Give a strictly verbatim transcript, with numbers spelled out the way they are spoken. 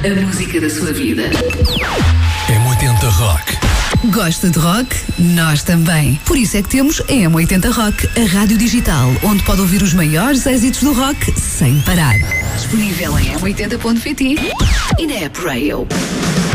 A música da sua vida. M oitenta Rock. Gosta de rock? Nós também. Por isso é que temos a M oitenta Rock, a rádio digital, onde pode ouvir os maiores êxitos do rock sem parar. Disponível em m oitenta ponto pt e na App Rail.